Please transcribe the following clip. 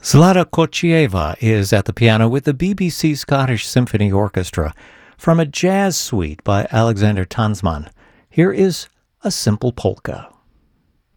Zlata Kochieva is at the piano with the BBC Scottish Symphony Orchestra from a jazz suite by Alexander Tansman. Here is a simple polka.